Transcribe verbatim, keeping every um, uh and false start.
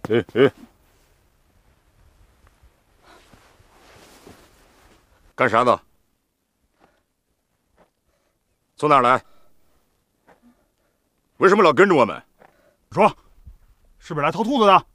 哎哎，干啥呢？从哪儿来？为什么老跟着我们？ 说，是不是来偷兔子的？